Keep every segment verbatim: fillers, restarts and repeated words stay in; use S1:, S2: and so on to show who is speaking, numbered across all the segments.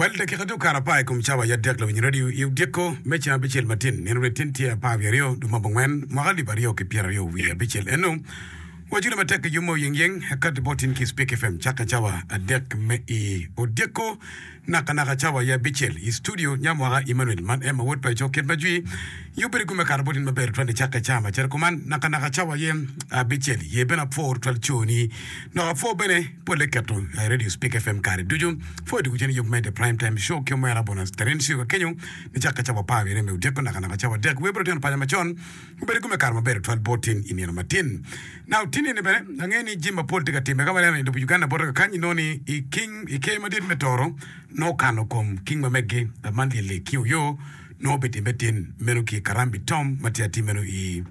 S1: Well, the Kikatu Karapai, come Chava Yadekla in radio, you deco, Mecha Bichel Martin, and Retintia Paviario, Dumabangwan, Mahali Bario, Piero, we are Bichel Eno. What you never take a Yumo Yang Yang, a cut the botin Kiss Pick F M, Chakachawa, a deck me e Odeco, Nakanaka Chawa Ya Bichel, his studio, Yamaha Emmanuel, Man Emma Wood by Joket Baji, you better come a carbon in my bed, twenty Chakachama, Chercoman, Nakanaka Chawa Yem, a Bichel, ye been up for twelve choni, no four bene, Polekato, I radio Speak F M Carry, do you? For the Gujan you made a prime time show, Kumara Bonus, Terencio, Kenyo, the Chakachawa Pavi, Remo, Deco, Nakanaka Chawa, Deck, Weber, and Panamachon, who better come a karma better twelve botin in Yamatin. Now, Tin in the Bene, Angani Jim Politica team, Megamaran, the Uganda Border Canyon, e King, e came a did Metoro, no Kanocom, King Mamegi, a Mandili, Q yo, no Betty Betin, Menuki, Karambi Tom, Matiati Menu e.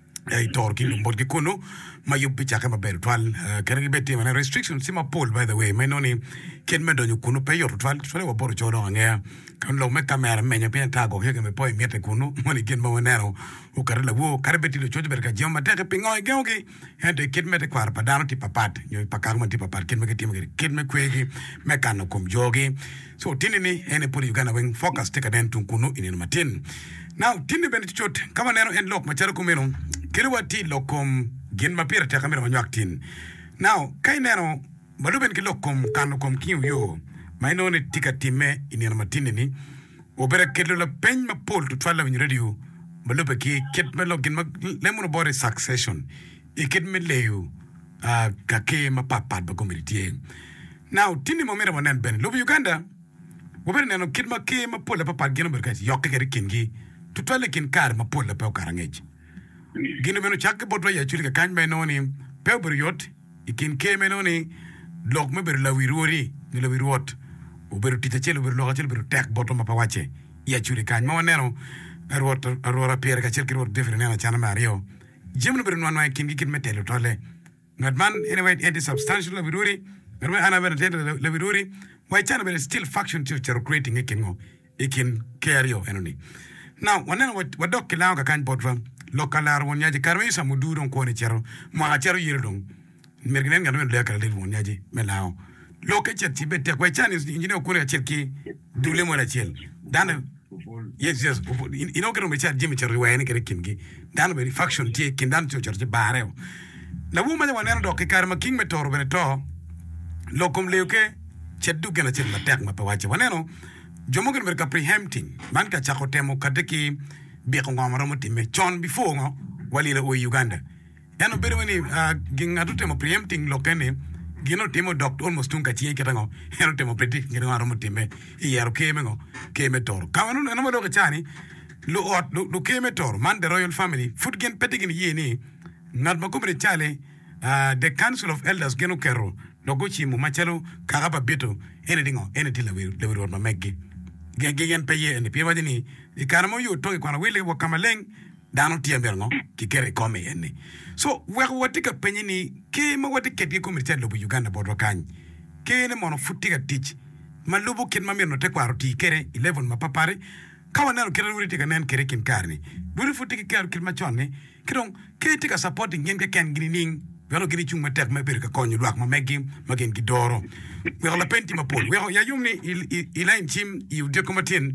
S1: I talk in Bodgikuno, my Yupichakama Bell twelve, Karibeti, and a restriction, Sima Paul, by the way, Menoni, Ken Medon, you couldn't pay your twelve, twelve, Borjo on air, can low make a man, Many Pentago, Hagan, the boy, Metacuno, money get Moanero, who Carla Wo, Carabeti, the Chodberga, Joma, Pingo, Gogi, and the kid Metaquar, Padano Tipapat, you Pacama Tipapat, Kid McKim, Kid McQuaggy, Mecano cum Jogi. So Tinini, any put you gonna wing focus, take a den to Kuno in Martin. Now, Tinny Benchot, come on and look, Macharacumino. Kilowati lokom gen mapira ta kamera nyaktin. Now, kainero maluben ki lokom kanu kom kiu yo. Maino ne tika time ini matini ni. Obera kelo la pen ma pol to twala in radio. Malube ki ket me login ma lemon bore succession. Iket me leyu uh kake ma papat ba community. Now, tini momera manan ben. Lobi Uganda. Obera nano kid ma ke ma pol la papat geno berkas yokke kere kingi. To twala kin kar ma pol la pa karangej. Gino meno chak botwa ya chuli ka kan menoni peber yot ikin ke menoni log me ber la wirori ni la wirot o ber tita chelo ber loga chelo ber tek botoma pa wache ya chuli kan mo neno arwot arwora pier ka chel kirot defre nena chana mario jemno ber no no kin gikin metelo tole ngadman anyway it is substantial la wirori ber me ana ber la wirori why chana ber still faction to creating ikin go ikin carry enoni now wanena what dok la ka kan botwa lokalar won yaji karwe sa mududon ko ne chero ma chero yirdon merginen ngado le kala le won yaji melao loke chetti bette ko chani injine ko ne cherki dule mo la chel dana yes yes ino kero me char jimi chero wayne kere kingi dana be faction tie kindan to chero bare la wu ma ne wonena do ke karma king me toro bene to lokom leuke cheddu gena chen la tek ma pa wache woneno jomo gena mer ka preempting man ka chako temo kadeki be ko ngam ramati me chon before ngo wali la o Uganda yano bere woni ginga to temo preempting lokene gino temo doctor almost tunka tie ketango yano temo predict ngino ramati me yaro keme ngo keme tor kawano na mo do ka chani lo ot lo keme tor man the royal family foot gen petigin yeni ngat ma ko bre chale the council of elders geno kero logochi mu machalo kagaba beto anything anything la we le we ma meggi gen paye en pie wajini ikaramo yu to kwa wile wa kamaleng dano tiember ngo kikere kome yeni so we watika penyini ke ma watika di community lo Uganda bodo kan ke ne mono futika teach malubu kin mamir no te kwa roti kere eleven mapapare kawana no kere wuri tika nen kere kin karni buri futika kere kin machone kirong ke tika supporting gen ke kan greening wero gini chung matek ma bir ka konyu lwak ma megi magen gidoro we la penti ma pol we ya yumni ila inchim yu de komatin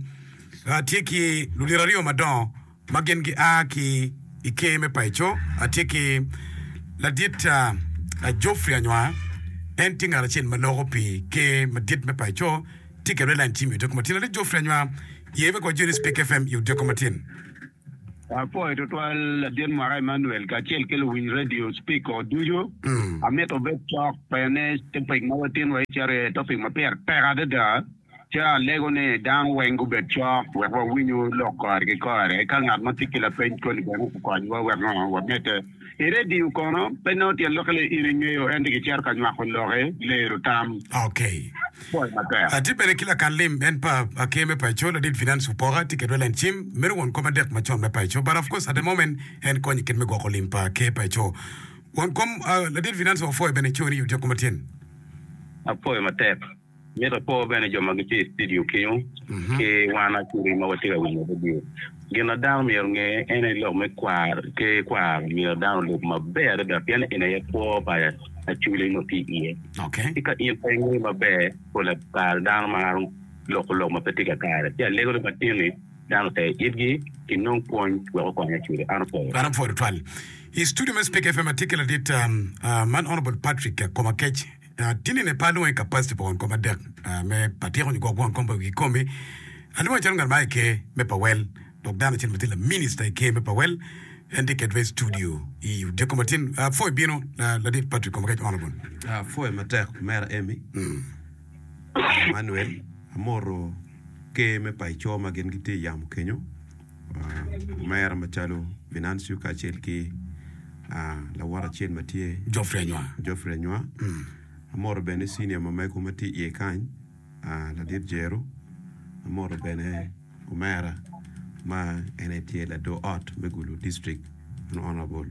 S1: atiki lulirario madon magen gi aki ike me paicho atiki la dieta a Geoffrey anwa enting ala chen malogo pi ke madit me paicho tike la inchim yu de komatin la Geoffrey anwa yebe ko jiri Speak F M yu de komatin
S2: Apo ito twal Dian Mara Emmanuel ka chel ke win radio speak o dujo amet obet talk pene temping mawatin wa chare topic ma per per de da cha lego ne down wengo bet talk wa wa winyo lokar ke kare ka ngat matikila pen ko ni ko ko wa wa no wa mete radio kono penoti lokale irinyo ende ke char ka nywa ko lore le rotam
S1: okay ati pere kila kalim en pa akeme pa chola did finance supporta ticket wala chim meru won koma dek ma chon me pa cho but of course at the moment en ko ni ket me go ko limpa ke pa cho won kom la did finance for bene choni yu ko matin
S2: apo ma tep mero po bene jo magiti studio kiyo ke wana kuri ma wati ga wino video gena down mi nge ene lo me kwar ke kwar mi down lo ma bere da pian ene ye po ba actually no P E.
S1: Okay.
S2: Ika in pengi ma be ko la par down ma lo lo ma petika kare ya lego ma tini dan te idgi ki non point wo ko nya chude an fo
S1: an fo twal i studio me speak F M article dit um, uh, man honorable Patrick Komakech uh, tini ne palo en capacity pour comme der uh, me patiro ni go gon komba ki kombe alimo changal mai ke me pa well donc dans le matila minister ke me pa well indicate ve studio i de combatin uh, fo bino uh, la dit Patrick Komakech honorable
S3: ah fo mater mera emi mm. Manuel amoro ke me pa choma gen gite yam kenyo uh, mera machalo Venancio Kachel ki uh, la wara chen matie
S1: Geoffrey Nywa
S3: Geoffrey Nywa mm. amoro bene senior mama ko mati ye kan uh, la dit jero amoro bene umera ma N T la do art megulu district an honorable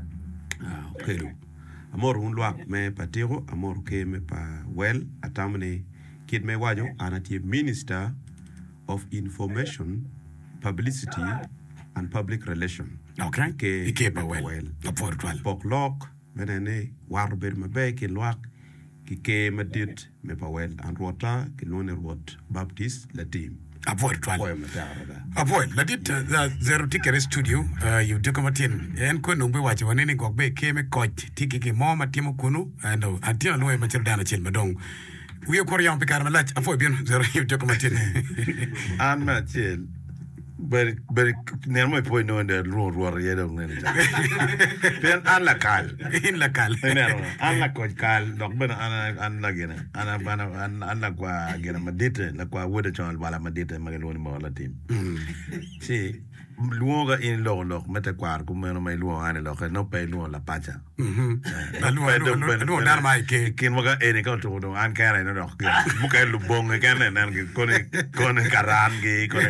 S3: ah uh, okay amoro un luak me patiro amoro ke me pa well atamne kid me wajo anati minister of information publicity and public relation
S1: okay
S3: ke
S1: ke pa well
S3: for twelve pok lok menene war ber me be ke luak ki ke medit me pa well and water ke lone rot baptist la team
S1: avoid twal avoid la dit uh, zero ticket studio uh, you do come in en ko no be wache wanene gok be ke me coach tiki ke mo matimo kunu and atino no e machel dana chel madong we ko yam pe karma lach avoid bien zero you do come in
S4: an machel ber ber nermo poi no der ro ro ye dong ne pen an la kal
S1: in la kal
S4: nermo an la ko kal dok ben an an la gena an bana an an la kwa gena madite la kwa woda chon bala madite magalo ni mo la tim si luoga in lo lo meta kwar ku meno mai luo ane lo no pe luo la pacha
S1: mhm la luo luo luo dar mai ke
S4: kin moga ene ko to do an kare no do mu ka lu bong ke ne nan ke ko ne ko ne karan ge ko ne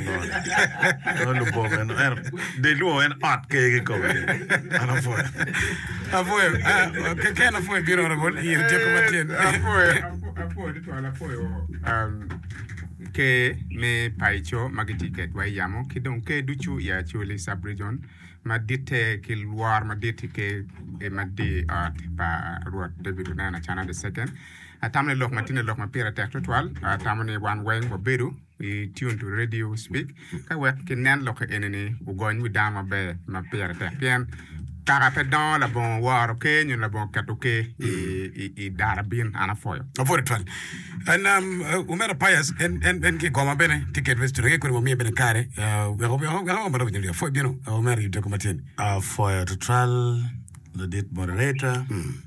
S4: no lu bong no er de luo en at ke ke ko ana fo
S1: avo ke ke na fo biro ro bol i de ko matin
S5: avo avo de to ala fo um ke me paicho magitiket wa yamo ki donc ke duchu ya chuli subregion ma dite ke luar ma dite ke e ma di art pa ruat David na chana the second atamne lok matine lok ma pira tek total atamne one wing bo bedu we tune to radio speak ka wa ke nan lok enene u goñ wi dama be ma pira tek bien Tara dans la bon war ke ñu la bon katuke i i darabin ana foyo
S1: avoid twal and um umera payas en en en ke goma bene ticket vesture ke ko mi bene kare we go we go ma do ñu fo bino umera you do ko matin
S4: a foyo to tral the dit moderator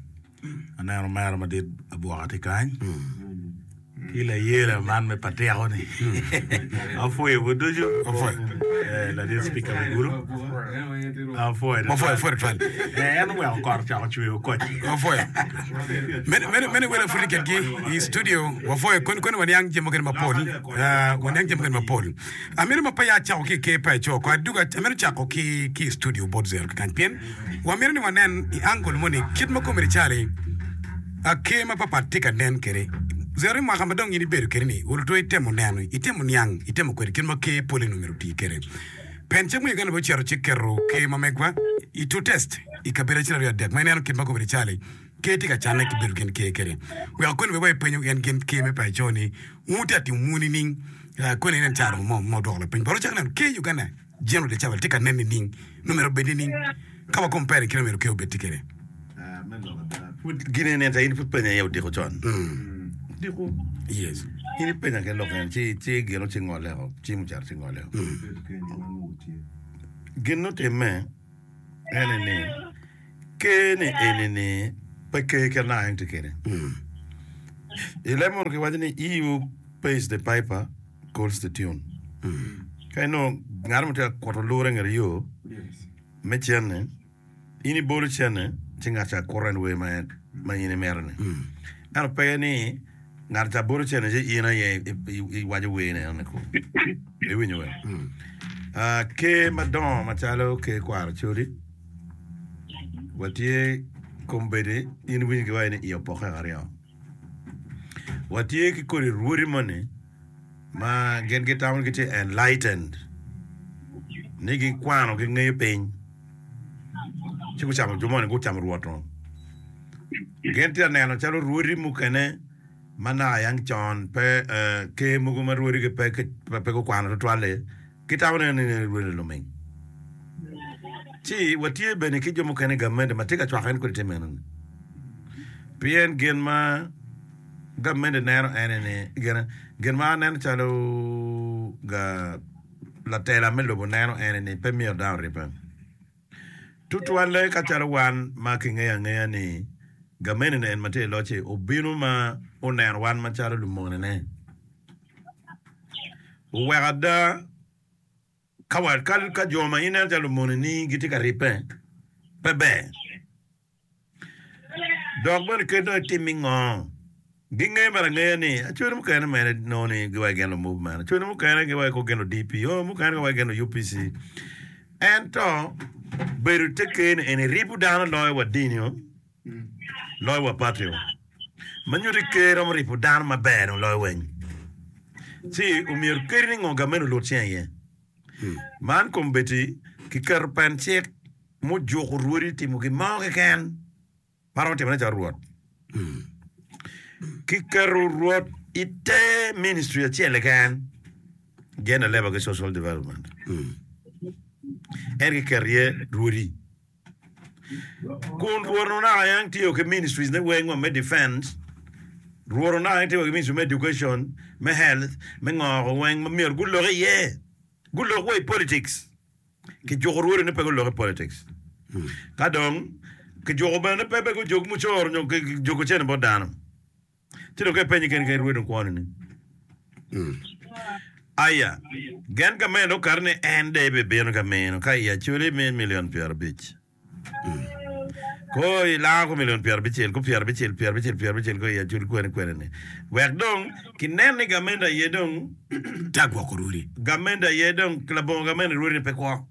S4: ana umera ma dit abu atikan kila yela man me patero ni a foyo bodojo
S1: a foyo
S4: la dit speaker guru a foyo
S1: ma foyo foyo twal
S4: eh no well kor cha chu ko
S1: a foyo men men men wala fuli ke i studio wa foyo kon kon wani yang jemo ken ma pol ah wani yang jemo ken ma pol amir ma pa ya cha ko ke pa cho ko duga amir cha ko ki ki studio bod zero kan pen wa mir ni wanen i angol moni kit ma ko mi chari a ke ma papa tika nen kere zero ma kama dong ini beru kere ni ulu to itemo neno itemo nyang itemo kweri kin ma ke poli numero ti kere penche mu igana bo chero chikero ke ma megwa itu test ikabere chira ya dek ma neno kin ma ko bere chale ke tika chana ki beru kin ke kere we akon we penyo yan kin ke me pa joni muti ati muni ning ko ne nen charo mo mo do le pen boro chakna ke ugana jeno de chaval tika nen ning numero be ning kama compare kilometer ke obeti kere
S4: ah men do gine ne ta in fu penya yow de ko jon Digo,
S1: yes.
S4: Ini pena que lo que chi chi gero chingole ho, chi muchar chingole ho. Gino te me ene ne ke ne ene ne pa ke ke na inte kere. Ele mo ke wadini you pays the piper calls the tune. Kai no ngar mo te ko lore ngari yo. Me chene ini bolu chene chinga cha koren we ma ma ine merne. Ar pa ni Narta buru chene je ina ye i waje we ne anko. E winyo we. Ah ke madon machalo ke kwar churi. Watie kombede in win ke wayne iyo poka garia. Watie ki kori ruri money ma gen get down get enlightened. Nigi kwano ke ngey pen. Chiku chamo jumone go chamo ruoto. Gen tia ne no chalo ruri mukene mana yang chon pe ke mugu maruri ke pe pe ko kwana twale kitawne ne ruwe lo men ti watie bene ki jomo kane gamende matika chwaken ko temen pien gen ma gamende nero enene gen gen ma nen chalo ga la tela melo bonero enene pe mi down ripen tutwale ka chalo wan ma kinga ngaya ni gamene en mate loche obinu ma onen wan ma chalo lumone ne wada kawal kal ka joma ina chalo mone ni gitika ripen pe be dogman kedo timingo ginge mara ngeni achuru mukana mere noni gwa geno movement achuru mukana gwa ko geno D P O mukana gwa geno U P C ento beru teken en ribu dana loy wa dinio loy wa patio manyuri kero mo ribu dana ma beno loy wen si umir kerni ngoga meno lo tienye man kombeti ki karpan chek mo jogo ruri timu ki mo ken paro te manager ruot ki karu ruot ite ministry ya chele kan gena leba ke social development erge career ruri kun ruoro na yang tio ke ministries ne wengo me defense ruoro na yang tio ke ministry me education me health me ngo weng me mir gulo ye gulo way politics ki jogo ruoro ne pego lo politics kadong ke jogo bana pepe ko jogo muchor nyo ke jogo chen bodano tiro ke penyi ken ke ruedo kwani ni aya gen ka meno karne ende be beno ka meno ka ya chule me million per bich ko ila ko million per bich ko per bich per bich per bich ko ya chule kwene kwene ne wek dong kinene gamenda yedong
S1: tagwa kururi
S4: gamenda yedong klabo gamenda ruedo pe kwa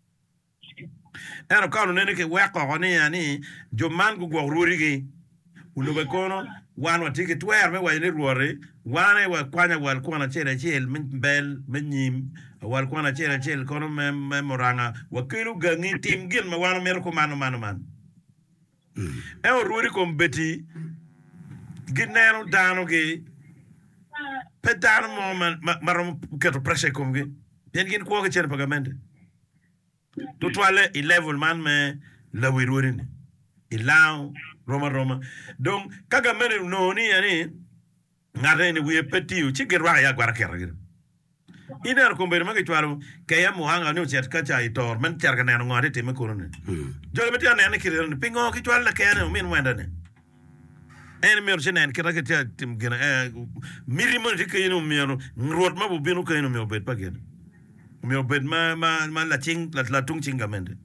S4: eno kanu nene ke weko ni yani joman ku gwo ruri gi ulobe kono wan wa tike twer me wa ne ruore wane wa kwanya wal kwana chele chel min bel menyim wal kwana chele chel kono me me moranga wa kilu gangi tim gin ma wan mer ko manu manu man e o ruri ko beti ginero dano ge pedano mo man marom keto pressure ko gi yen gin ko ga chele pagamente tutwale i level man me la wirurin ilaw roma roma donc kaga mene no ni yani ngare ni wiye petit ci gerwa ya gwar kergir iner ko mbere magi twalo kaya mo hanga no chat ka cha itor men terga ne ngade te me korone jole beti ane ne kiren pingo ki twala kaya min wenda ne en mer jenen kira ke tim gena miri mo ke yino mero ngrot ma bu binu ke yino me obet pagen me obet ma ma ma la ting la la tung chingamende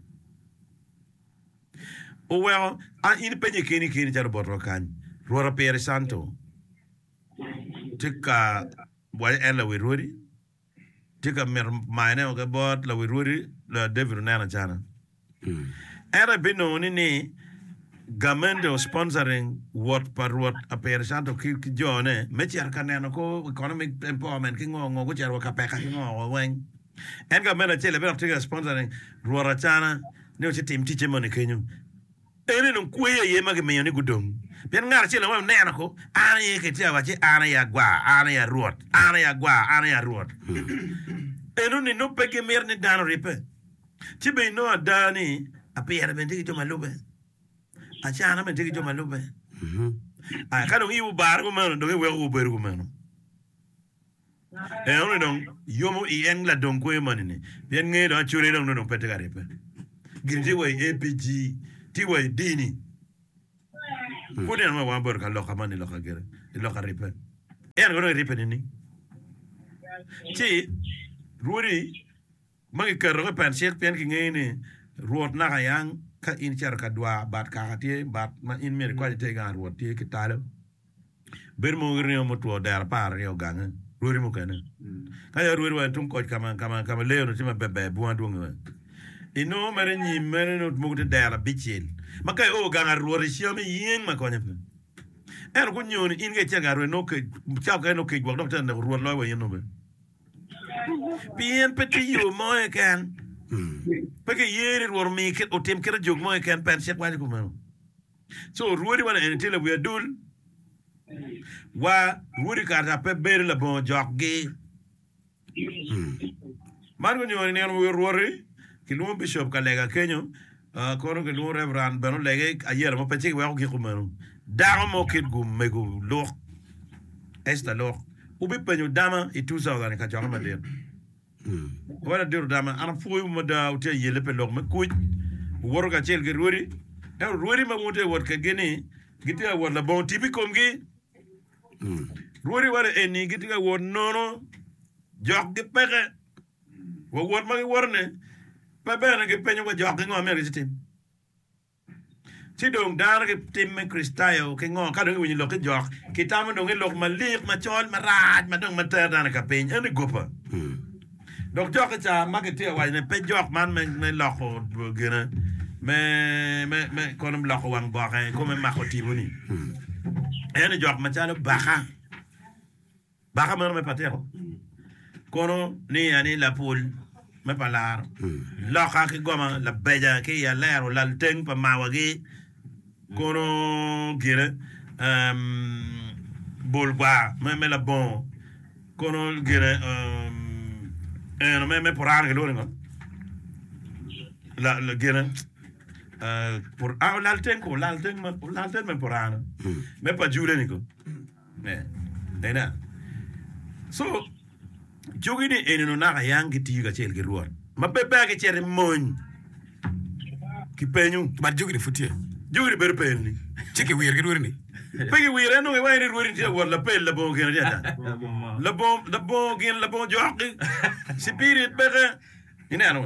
S4: o well a in penye kini kini jar botro kan rora per santo tika wa ela we rori tika mer mine o bot la we rori la david nana jana era bino ni ni gamendo sponsoring what par what a per santo ki jone me jar kaneno ko economic empowerment ki ngo ngo jar wa kapeka ki ngo wen en gamendo chele be tika sponsoring rora jana ne o tim tiche money kenyu ene no kuye ye mage me ni gudom ben ngar chele wa nena ko ana ye ke tia wa che ana ya gwa ana ya ruot ana ya gwa ana ya ruot eno ni no peke mer ni dano ripe ti be no dani apere ben tigi to malube a cha ana ben tigi to malube a ka no yu bar ko mano do we u ber ko mano eno ni don yomo i engla don ko mani ni ben nge do chure don no pete ga ripe gindi we A P G tiwa dini kuni ma wa bor ka lo xamani lo xa gere lo xa ripen en go ripen ni ci ruri magi kër ko pen cheikh pen ki ngene ruot na ka yang ka in char ka dwa bat ka tie bat ma in mer ko te ga ruot tie ki talo ber mo ngre mo to dar par yo gang ruri mo kana ka ya ruri wa tum ko kama kama kama leo no tima bebe bu andu ngwe ino mere ni mere no mo de dara bichil makay o ganga ruori xiome yeng ma konya pe en ko nyoni in ge tiaga ro no ke chao ke no ke gwa doctor ne ruor lo wa yeno be bien petit yo mo e kan pe ke yeri ruor mi ke o tem ke jog mo e kan pen chek wa ko mo so ruori wana en tele we dul wa wuri ka ta pe ber la bon jok gi man ko nyoni ne wo rori ki lu bishop ka lega kenyo ko ro ke lu reverend beno lege ayer mo peti wa ko ko manu da mo kit gum mego lo esta lo ubi penyo dama i two thousand ka jok ma de wala dir dama ana fuyu mo da uti yele pe lo me kuj woro ka chel ge rori e rori ma mote wor ka geni giti a wor la bon tibi kom gi rori wara eni giti ga wor nono jok ge pege wo wor ma ge wor ne pa bena ge penyo ga jok ngo me ge tim ti dong dar ge tim me kristayo ke ngo ka dong wi lo ke jok ki tam dong ge lo ma lik ma chol ma rad ma dong ma ter dan ka pen en gopa donc jok cha ma ge te wa ne pe jok man me me lo ko gena me me me konum la ko wang ba ko me ma ko tibuni en jok ma cha lo baka baka me me patero kono ni ani la poule me palar la ka ki goma la beja ki ya lero la teng pa mawagi kono gire um bolba me me la bon kono gire um en me me porar ke lo ngo la la gire uh por ah la teng ko la teng me la teng me porar me pa jure ni ko eh ena so jogi ni eno na yang ki tiga chel ki ruor ma pepe ke chere mon ki penyu
S1: ba jogi ni futie
S4: jogi ber pen ni
S1: cheke wir ki ruor ni
S4: pegi wir no e wayni ruor ti wala pel la bon gen jata la bon la bon gen la bon jogi spirit bege ni eno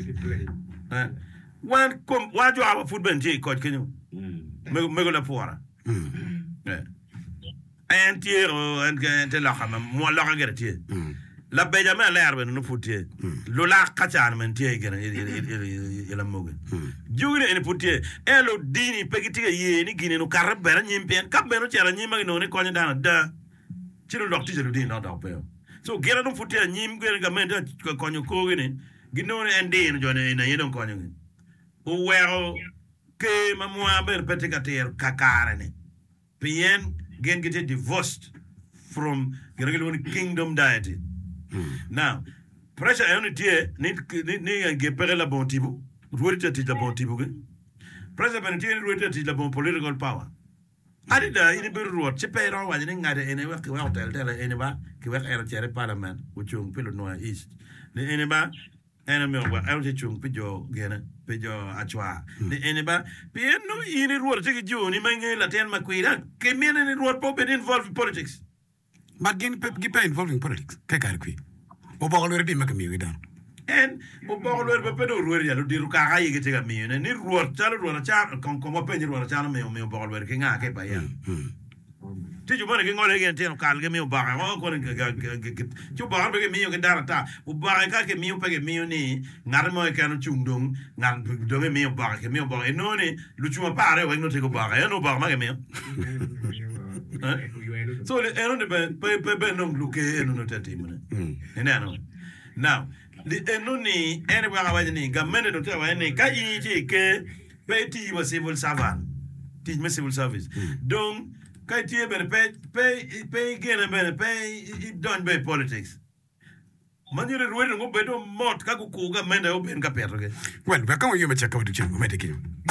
S4: eh wan kom wa jo aba football ti ko kenyu me me la fora eh en tiero en gen te la xama mo la ga ti la benjamin la yarbe no futie lo la kachan men tie gena ila moge jugni en futie e lo dini pegitiga ye ni gine no karbera nyimpen kabeno chera nyima no ni konya dana da chiro dokti jero dini no da pe so gera no futie nyim gena ga men da konyo ko gene gino en dini jone na yedon konyo o wero ke mamwa ben petika ter kakare ne pien gen get divorced from gena kingdom deity. Now, pressure on tie ni ni ge pere la bon tibu. Ruorite ti la bon tibu ge. Pressure ben tie ruorite ti la bon political power. Adi da ini beru ruot che pero wa ni ngade ene wa ki wa hotel tele ene ba ki wa era chere parliament uchung pelo no east. Ni ene ba ene me wa era chung pijo gena pijo achwa. Ni ene ba bien no ini ruorite ki jo ni menge la ten makwira ke mene ni ruot po be involved in politics.
S1: Magin pep gipe involved in politics. Kekar kui. O bogol werde mak mi wi dan.
S4: En o bogol werde pe do ruwer ya lo diru ka ga yige tega mi ne ni ruwer chalo ruwer cha kon kon mo pe ni ruwer cha no me me bogol werde ke nga ke pa ya. Ti ju bone ke ngole gen ten kal ke mi ba ga ko ne ga ju ba be ke mi ke darata o ba ka ke mi pe ke mi ni ngar mo ke no chungdong ngar do ke mi ba ke mi ba e no ni lu chuma pare we no te ko ba ga no ba ma ke mi. So the eno de pe pe pe no luke eno no tete mune ene no now the eno ni ene ba ga ni ga mene no te wa ni ka yi ti ke pe ti wa civil servant ti me civil service donc ka ti be pe pe pe gene be pe don be politics manire ruwe no be do mot ka ku ga mene o ben ka perro ke
S1: Well, we come you me check out the channel, me take you.